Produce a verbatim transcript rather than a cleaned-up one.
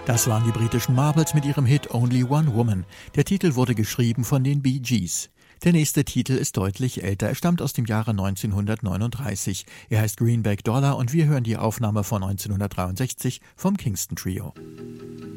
Das waren die britischen Marbles mit ihrem Hit Only One Woman. Der Titel wurde geschrieben von den Bee Gees. Der nächste Titel ist deutlich älter. Er stammt aus dem Jahre neunzehnhundertneununddreißig. Er heißt Greenback Dollar und wir hören die Aufnahme von neunzehnhundertdreiundsechzig vom Kingston Trio.